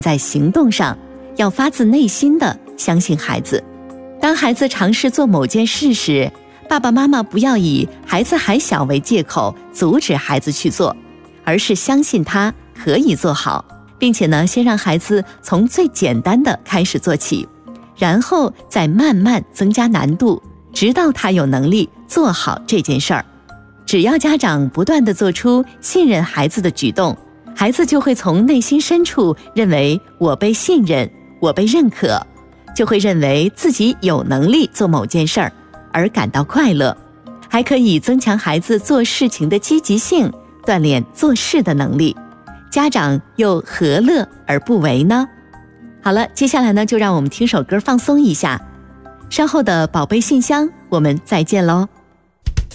在行动上，要发自内心的相信孩子。当孩子尝试做某件事时，爸爸妈妈不要以孩子还小为借口阻止孩子去做，而是相信他可以做好，并且呢，先让孩子从最简单的开始做起，然后再慢慢增加难度，直到他有能力做好这件事儿。只要家长不断地做出信任孩子的举动，孩子就会从内心深处认为我被信任，我被认可，就会认为自己有能力做某件事儿而感到快乐，还可以增强孩子做事情的积极性，锻炼做事的能力。家长又何乐而不为呢？好了，接下来呢，就让我们听首歌放松一下。稍后的宝贝信箱，我们再见喽。